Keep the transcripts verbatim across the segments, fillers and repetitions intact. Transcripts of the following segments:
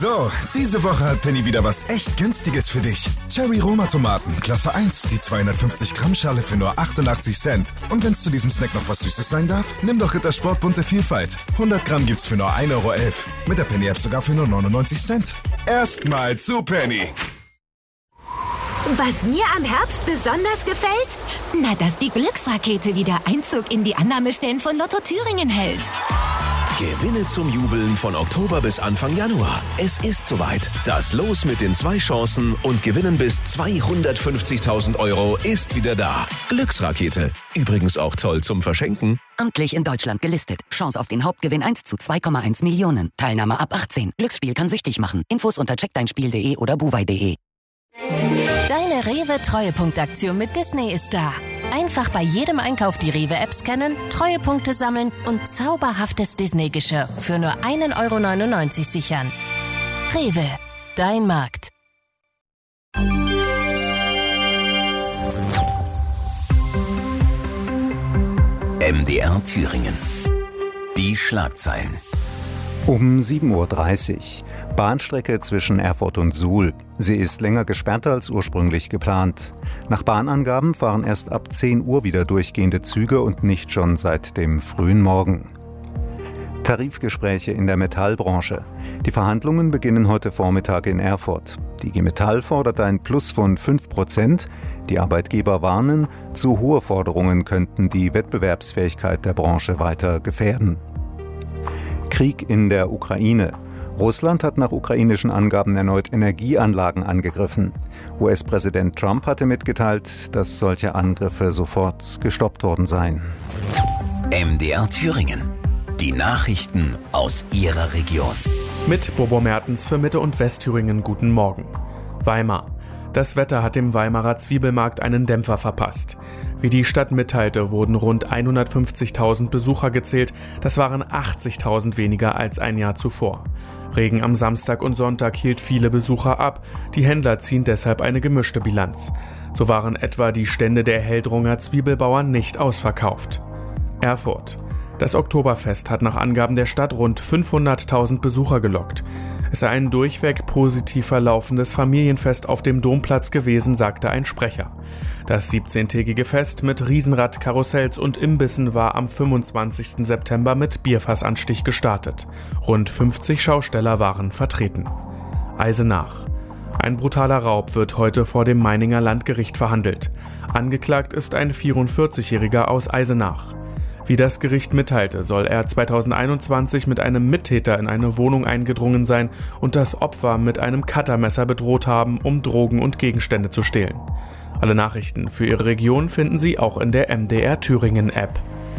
So, diese Woche hat Penny wieder was echt Günstiges für dich. Cherry Roma Tomaten, Klasse eins, die zweihundertfünfzig Gramm Schale für nur achtundachtzig Cent. Und wenn es zu diesem Snack noch was Süßes sein darf, nimm doch Rittersport bunte Vielfalt. hundert Gramm gibt's für nur ein Euro elf. Mit der Penny-App sogar für nur neunundneunzig Cent. Erstmal zu Penny. Was mir am Herbst besonders gefällt? Na, dass die Glücksrakete wieder Einzug in die Annahmestellen von Lotto Thüringen hält. Gewinne zum Jubeln von Oktober bis Anfang Januar. Es ist soweit. Das Los mit den zwei Chancen und Gewinnen bis zweihundertfünfzigtausend Euro ist wieder da. Glücksrakete. Übrigens auch toll zum Verschenken. Amtlich in Deutschland gelistet. Chance auf den Hauptgewinn eins zu zwei Komma eins Millionen. Teilnahme ab achtzehn. Glücksspiel kann süchtig machen. Infos unter check dein spiel punkt de oder buwei punkt de. Deine Rewe-Treuepunktaktion mit Disney ist da. Einfach bei jedem Einkauf die Rewe-App scannen, Treuepunkte sammeln und zauberhaftes Disney-Geschirr für nur ein Euro neunundneunzig sichern. Rewe, dein Markt. M D R Thüringen. Die Schlagzeilen. Um sieben Uhr dreißig. Bahnstrecke zwischen Erfurt und Suhl. Sie ist länger gesperrt als ursprünglich geplant. Nach Bahnangaben fahren erst ab zehn Uhr wieder durchgehende Züge und nicht schon seit dem frühen Morgen. Tarifgespräche in der Metallbranche. Die Verhandlungen beginnen heute Vormittag in Erfurt. Die I G Metall fordert ein Plus von fünf Prozent. Die Arbeitgeber warnen, zu hohe Forderungen könnten die Wettbewerbsfähigkeit der Branche weiter gefährden. Krieg in der Ukraine. Russland hat nach ukrainischen Angaben erneut Energieanlagen angegriffen. U S-Präsident Trump hatte mitgeteilt, dass solche Angriffe sofort gestoppt worden seien. M D R Thüringen. Die Nachrichten aus Ihrer Region. Mit Bobo Mertens für Mitte- und Westthüringen guten Morgen. Weimar. Das Wetter hat dem Weimarer Zwiebelmarkt einen Dämpfer verpasst. Wie die Stadt mitteilte, wurden rund hundertfünfzigtausend Besucher gezählt. Das waren achtzigtausend weniger als ein Jahr zuvor. Regen am Samstag und Sonntag hielt viele Besucher ab. Die Händler ziehen deshalb eine gemischte Bilanz. So waren etwa die Stände der Heldrunger Zwiebelbauern nicht ausverkauft. Erfurt. Das Oktoberfest hat nach Angaben der Stadt rund fünfhunderttausend Besucher gelockt. Es sei ein durchweg positiv verlaufendes Familienfest auf dem Domplatz gewesen, sagte ein Sprecher. Das siebzehntägige Fest mit Riesenrad, Karussells und Imbissen war am fünfundzwanzigsten September mit Bierfassanstich gestartet. Rund fünfzig Schausteller waren vertreten. Eisenach. Ein brutaler Raub wird heute vor dem Meininger Landgericht verhandelt. Angeklagt ist ein vierundvierzigjähriger aus Eisenach. Wie das Gericht mitteilte, soll er zweitausendeinundzwanzig mit einem Mittäter in eine Wohnung eingedrungen sein und das Opfer mit einem Cuttermesser bedroht haben, um Drogen und Gegenstände zu stehlen. Alle Nachrichten für Ihre Region finden Sie auch in der M D R Thüringen App.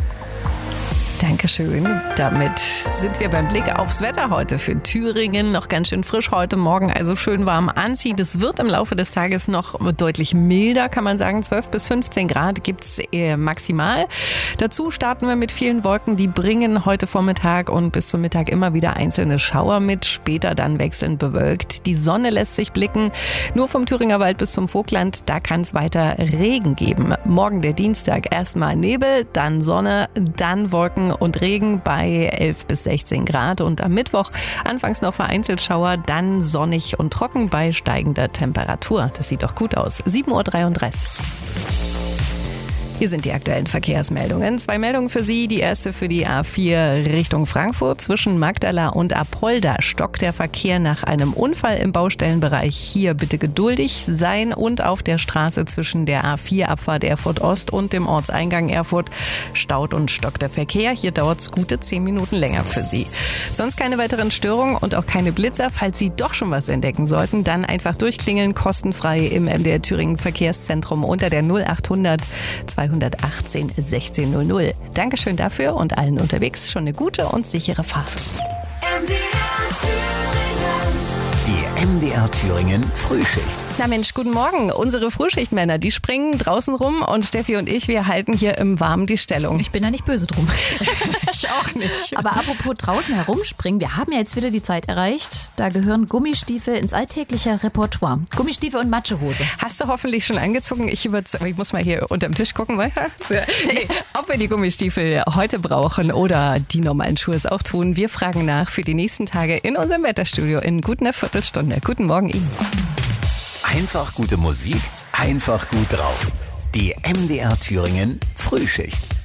Dankeschön. Damit sind wir beim Blick aufs Wetter heute für Thüringen. Noch ganz schön frisch heute Morgen, also schön warm anziehen. Es wird im Laufe des Tages noch deutlich milder, kann man sagen. zwölf bis fünfzehn Grad gibt's äh, maximal. Dazu starten wir mit vielen Wolken. Die bringen heute Vormittag und bis zum Mittag immer wieder einzelne Schauer mit. Später dann wechselnd bewölkt. Die Sonne lässt sich blicken. Nur vom Thüringer Wald bis zum Vogtland, da kann es weiter Regen geben. Morgen der Dienstag erstmal Nebel, dann Sonne, dann Wolken und Regen bei elf bis sechzehn Grad und am Mittwoch anfangs noch vereinzelt Schauer, dann sonnig und trocken bei steigender Temperatur. Das sieht doch gut aus. sieben Uhr dreiunddreißig. Hier sind die aktuellen Verkehrsmeldungen. Zwei Meldungen für Sie. Die erste für die A vier Richtung Frankfurt. Zwischen Magdala und Apolda stockt der Verkehr nach einem Unfall im Baustellenbereich. Hier bitte geduldig sein. Und auf der Straße zwischen der A vier Abfahrt Erfurt Ost und dem Ortseingang Erfurt staut und stockt der Verkehr. Hier dauert es gute zehn Minuten länger für Sie. Sonst keine weiteren Störungen und auch keine Blitzer. Falls Sie doch schon was entdecken sollten, dann einfach durchklingeln. Kostenfrei im M D R Thüringen Verkehrszentrum unter der null achthundert zweihundertachtzehn sechzehn null null. Dankeschön dafür und allen unterwegs schon eine gute und sichere Fahrt. Die M D R Thüringen Frühschicht. Na Mensch, guten Morgen. Unsere Frühschichtmänner, die springen draußen rum und Steffi und ich, wir halten hier im Warmen die Stellung. Ich bin da nicht böse drum. Ich auch nicht. Aber apropos draußen herumspringen, wir haben ja jetzt wieder die Zeit erreicht. Da gehören Gummistiefel ins alltägliche Repertoire. Gummistiefel und Matschehose. Hast du hoffentlich schon angezogen? Ich, ich muss mal hier unterm Tisch gucken, weil, nee, ob wir die Gummistiefel heute brauchen oder die normalen Schuhe es auch tun. Wir fragen nach für die nächsten Tage in unserem Wetterstudio in gut einer Viertelstunde. Guten Morgen Ihnen. Einfach gute Musik, einfach gut drauf. Die M D R Thüringen Frühschicht.